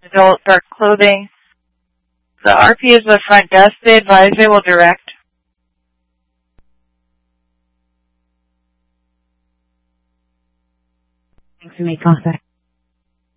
adult dark clothing. The RP is the front desk. The advisor will direct. Thanks for making contact.